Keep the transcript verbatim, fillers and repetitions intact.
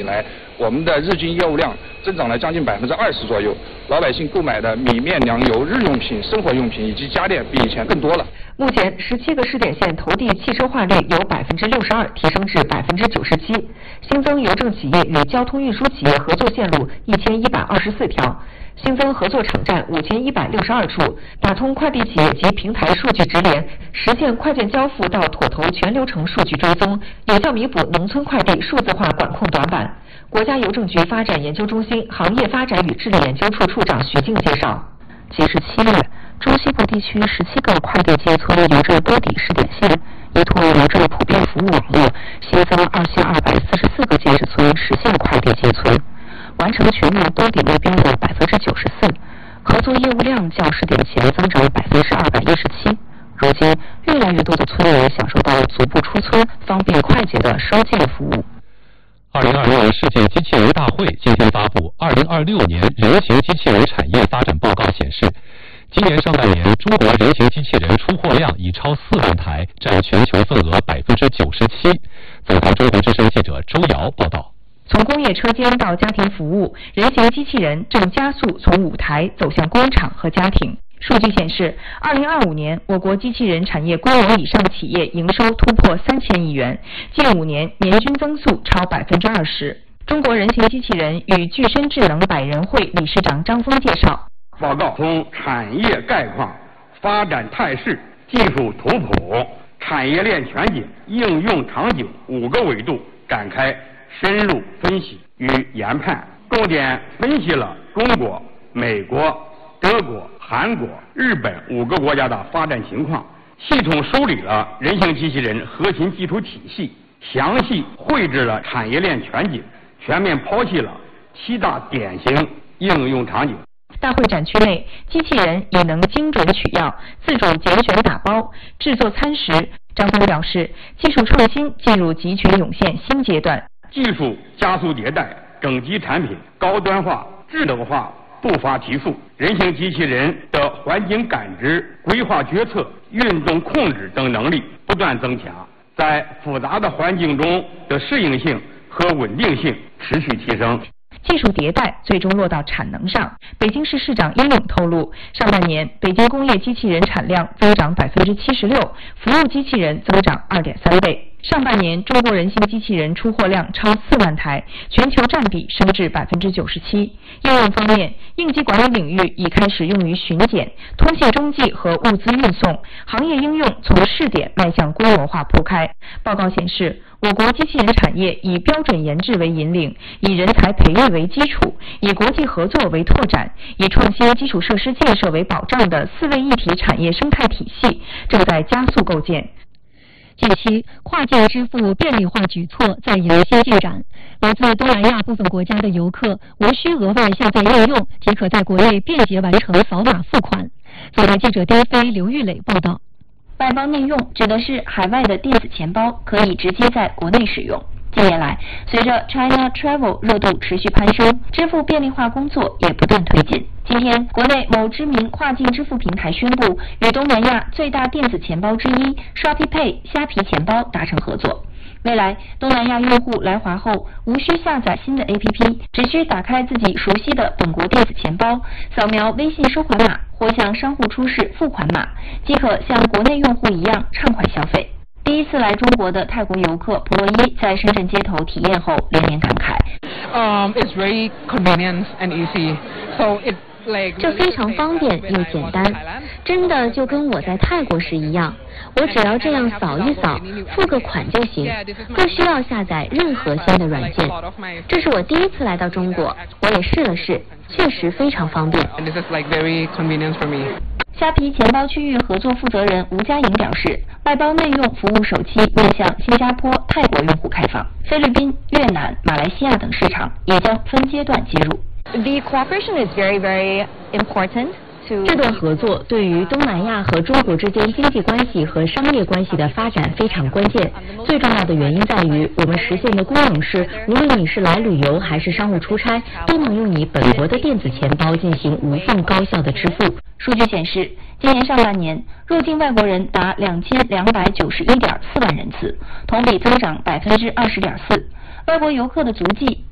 以来，我们的日均业务量增长了将近百分之二十左右，老百姓购买的米面粮油、日用品、生活用品以及家电比以前更多了。 目前，十七个试点县投递汽车化率由百分之六十二提升至百分之九十七，新增邮政企业与交通运输企业合作线路一千一百二十四条。新增合作场站五千一百六十二处，打通快递企业及平台数据直连，实现快件交付到妥投全流程数据追踪，有效弥补农村快递数字化管控短板。国家邮政局发展研究中心行业发展与治理研究处处长徐静介绍， 截至七月，中西部地区十七个快递接村邮政兜底试点县，依托邮政普遍服务网络，新增二千二百四十四个建设村实现快递接村。完成全面兜底目标的百分之九十四，合作业务量较试点前增长百分之二百一十七。如今，越来越多的村民享受到足不出村、方便快捷的收件服务。 二零二六世界机器人大会今天发布《二零二六年人形机器人产业发展报告》显示，今年上半年中国人形机器人出货量已超四万台，占全球份额百分之九十七。走访中国之声记者周瑶报道。 从工业车间到家庭服务，人形机器人正加速从舞台走向工厂和家庭。数据显示，二零二五年我国机器人产业规模以上企业营收突破三千亿元，近五年年均增速超百分之二十。中国人形机器人与具身智能百人会理事长张峰介绍， 报告从产业概况、发展态势、技术图谱、产业链全景、应用场景五个维度展开深入分析与研判，重点分析了中国、美国、德国、韩国、日本五个国家的发展情况，系统梳理了人形机器人核心技术体系，详细绘制了产业链全景，全面剖析了七大典型应用场景。 大会展区内，机器人已能精准取药、自主拣选打包、制作餐食。张峰表示，技术创新进入集群涌现新阶段。 技术加速迭代，整机产品高端化、智能化步伐提速，人形机器人的环境感知、规划决策、运动控制等能力不断增强，在复杂的环境中的适应性和稳定性持续提升。 技术迭代最终落到产能上。北京市市长殷勇透露，上半年北京工业机器人产量增长百分之七十六，服务机器人增长二点三倍。上半年中国人形机器人出货量超四万台，全球占比升至百分之九十七。应用方面，应急管理领域已开始用于巡检、通信中继和物资运送，行业应用从试点迈向规模化铺开。报告显示，我国机器人产业以标准研制为引领，以人才培育为基础，以国际合作为拓展，以创新基础设施建设为保障的四位一体产业生态体系正在加速构建。 近期，跨境支付便利化举措在有新进展。来自东南亚部分国家的游客无需额外下载应用，即可在国内便捷完成扫码付款。本台记者丁飞、刘玉磊报道。 外包内用指的是海外的电子钱包可以直接在国内使用。近年来，随着 China Travel 热度持续攀升，支付便利化工作也不断推进。今天，国内某知名跨境支付平台宣布与东南亚最大电子钱包之一 ShopeePay 虾皮钱包达成合作。未来，东南亚用户来华后无需下载新的 A P P， 只需打开自己熟悉的本国电子钱包，扫描微信收款码或向商户出示付款码，即可像国内用户一样畅快消费。第一次来中国的泰国游客普洛伊在深圳街头体验后连连感慨。 Um, it's very convenient and easy, so it 这非常方便又简单，真的就跟我在泰国时一样，我只要这样扫一扫，付个款就行，不需要下载任何新的软件。这是我第一次来到中国，我也试了试，确实非常方便。 虾皮钱包区域合作负责人吴佳颖表示，外包内用服务首期面向新加坡、泰国用户开放，菲律宾、越南、马来西亚等市场也将分阶段接入。 The cooperation is very, very important. 这段合作对于东南亚和中国之间经济关系和商业关系的发展非常关键。最重要的原因在于，我们实现的功能是，无论你是来旅游还是商务出差，都能用你本国的电子钱包进行无缝高效的支付。 数据显示，今年上半年入境外国人达两千两百九十一点四万人次，同比增长百分之二十点四。外国游客的足迹